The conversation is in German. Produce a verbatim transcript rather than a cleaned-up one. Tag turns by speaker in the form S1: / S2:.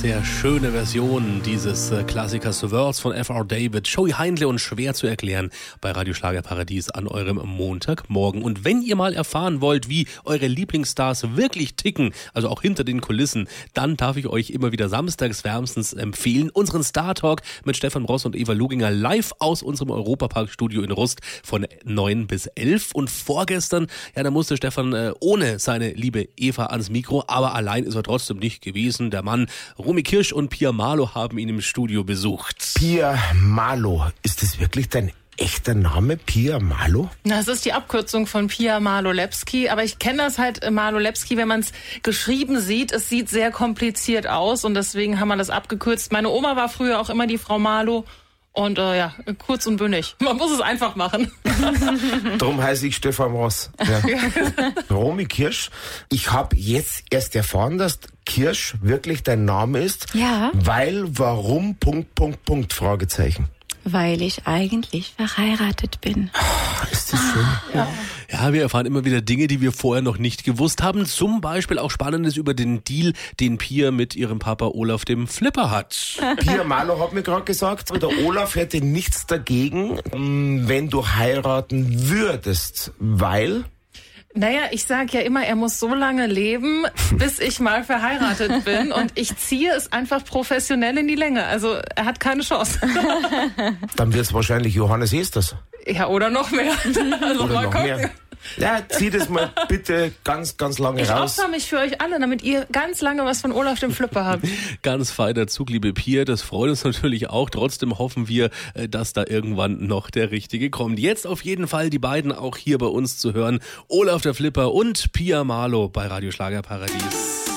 S1: sehr schöne Version dieses äh, Klassikers The Words von F R David. Joey Heindle und schwer zu erklären bei Radio Schlagerparadies an eurem Montagmorgen. Und wenn ihr mal erfahren wollt, wie eure Lieblingsstars wirklich ticken, also auch hinter den Kulissen, dann darf ich euch immer wieder samstags wärmstens empfehlen, unseren Star Talk mit Stefan Ross und Eva Luginger live aus unserem Europapark-Studio in Rust von neun bis elf. Und vorgestern, ja, da musste Stefan äh, ohne seine liebe Eva ans Mikro, aber allein ist er trotzdem nicht gewesen. Der Mann Romy Kirsch und Pia Malo haben ihn im Studio besucht.
S2: Pia Malo, ist das wirklich dein echter Name, Pia Malo?
S3: Na, es ist die Abkürzung von Pia Malo-Lepski, aber ich kenne das halt, Malo-Lepski, wenn man es geschrieben sieht, es sieht sehr kompliziert aus und deswegen haben wir das abgekürzt. Meine Oma war früher auch immer die Frau Malo. Und äh, ja, kurz und bündig. Man muss es einfach machen.
S2: Darum heiße ich Stefan Ross. Ja. Romy Kirsch, ich habe jetzt erst erfahren, dass Kirsch wirklich dein Name ist.
S4: Ja.
S2: Weil, warum, Punkt, Punkt, Punkt, Fragezeichen.
S4: Weil ich eigentlich verheiratet bin.
S2: Oh, ist das schön.
S3: Ja.
S1: Ja, wir erfahren immer wieder Dinge, die wir vorher noch nicht gewusst haben. Zum Beispiel auch Spannendes über den Deal, den Pia mit ihrem Papa Olaf dem Flipper hat.
S2: Pia Malo hat mir gerade gesagt, der Olaf hätte nichts dagegen, wenn du heiraten würdest, weil...
S3: Naja, ich sag ja immer, er muss so lange leben, bis ich mal verheiratet bin. Und ich ziehe es einfach professionell in die Länge. Also er hat keine Chance.
S2: Dann wird es wahrscheinlich Johannes Esters.
S3: Ja, oder noch mehr. Also
S2: Oder
S3: mal
S2: noch
S3: gucken.
S2: mehr. Ja, zieh das mal bitte ganz, ganz lange
S3: Ich
S2: raus.
S3: opfer mich für euch alle, damit ihr ganz lange was von Olaf dem Flipper habt.
S1: Ganz feiner Zug, liebe Pia. Das freut uns natürlich auch. Trotzdem hoffen wir, dass da irgendwann noch der Richtige kommt. Jetzt auf jeden Fall die beiden auch hier bei uns zu hören. Olaf der Flipper und Pia Malo bei Radio Schlagerparadies.